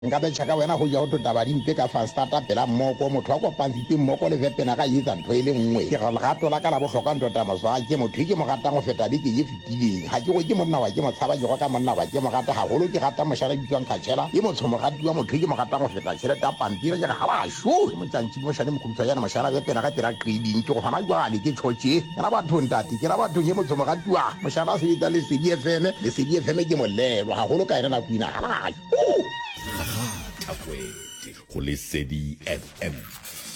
nka betšha ka wena go ja go totaba dimpe ka fa starta pela mmoko motho wa kopantshitse mmoko le vepena ka etsa ntho e le nngwe ke legato la ka la botlhokwa ntota maswa ke motho ke mo ratang go feta beke e fetileng ga ke go ke monna wa ke motshaba ke go ka monna wa ke mo rata gagolo ke rata mošala bitswang kgatšhela e motsho mogati wa motho ke mo ratang go feta tšhelete ya pampira ke ga bašo motsantsi mošane mokhutshwa yana mošala vepena ka tira trading ke go gona jwale ke tšhotše ke ra bathong tate ke ra bathong ye motsho mogati wa mošala se etsa lesedi fm ke molelo gagolo ka ena nako inagala Go Lesedi FM.